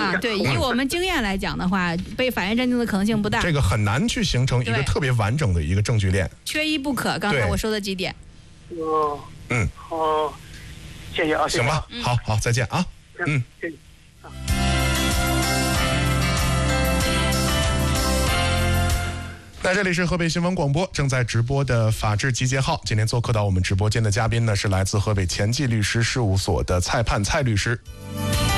啊，对，以我们经验来讲的话，被法院认定的可能性不大。 这个很难去形成一个特别完整的一个证据链， 缺一不可。刚才我说的几点。 谢谢啊， 行吧，好，再见啊， 谢谢。 那这里是河北新闻广播正在直播的法治集结号，今天做客到我们直播间的嘉宾呢是来自河北前进律师事务所的蔡盼蔡律师。